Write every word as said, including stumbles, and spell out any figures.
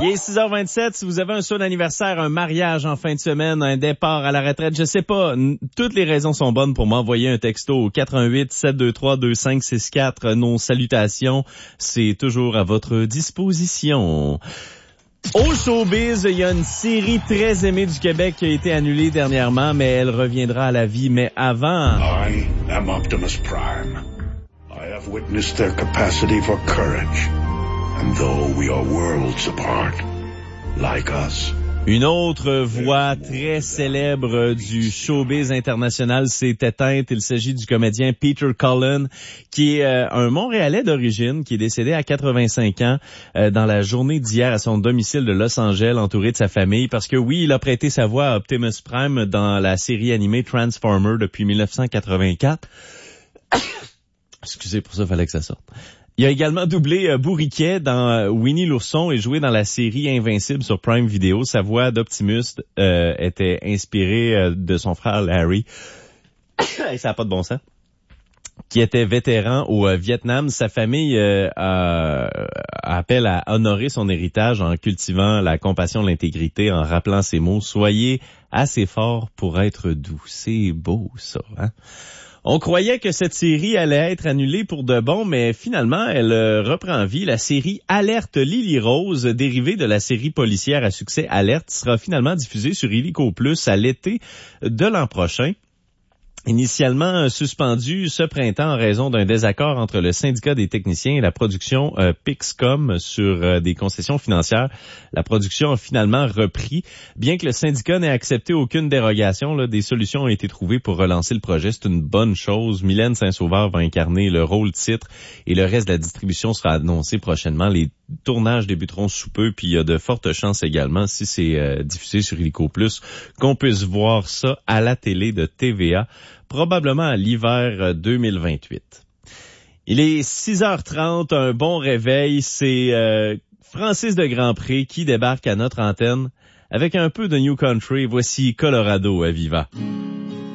Il est six heures vingt-sept. Si vous avez un son anniversaire, un mariage en fin de semaine, un départ à la retraite, je sais pas, n- toutes les raisons sont bonnes pour m'envoyer un texto au quatre un huit, sept deux trois, deux cinq six quatre. Nos salutations, c'est toujours à votre disposition. Au showbiz, il y a une série très aimée du Québec qui a été annulée dernièrement, mais elle reviendra à la vie. Mais avant... I am Optimus Prime. I have witnessed their capacity for courage. And though we are worlds apart, like us... Une autre voix très célèbre du showbiz international s'est éteinte. Il s'agit du comédien Peter Cullen, qui est euh, un Montréalais d'origine, qui est décédé à quatre-vingt-cinq ans euh, dans la journée d'hier à son domicile de Los Angeles, entouré de sa famille. Parce que oui, il a prêté sa voix à Optimus Prime dans la série animée Transformers depuis dix-neuf cent quatre-vingt-quatre. Excusez pour ça, fallait que ça sorte. Il a également doublé euh, Bourriquet dans euh, Winnie l'ourson et joué dans la série Invincible sur Prime Video. Sa voix d'Optimus euh, était inspirée euh, de son frère Larry. Et ça n'a pas de bon sens. Qui était vétéran au euh, Vietnam. Sa famille euh, a, appelle à honorer son héritage en cultivant la compassion, l'intégrité, en rappelant ces mots. Soyez assez fort pour être doux. C'est beau, ça, hein? On croyait que cette série allait être annulée pour de bon, mais finalement, elle euh, reprend vie. La série Alerte Lily Rose, dérivée de la série policière à succès Alerte, sera finalement diffusée sur Illico Plus à l'été de l'an prochain. Initialement suspendu ce printemps en raison d'un désaccord entre le syndicat des techniciens et la production euh, Pixcom sur euh, des concessions financières, la production a finalement repris. Bien que le syndicat n'ait accepté aucune dérogation, là, des solutions ont été trouvées pour relancer le projet. C'est une bonne chose. Mylène Saint-Sauveur va incarner le rôle titre et le reste de la distribution sera annoncé prochainement. Les tournages débuteront sous peu, puis il y a de fortes chances également, si c'est euh, diffusé sur Illico Plus, qu'on puisse voir ça à la télé de T V A, probablement à l'hiver deux mille vingt-huit. Il est six heures trente, un bon réveil, c'est euh, Francis de Grandpré qui débarque à notre antenne avec un peu de New Country. Voici Colorado à Viva.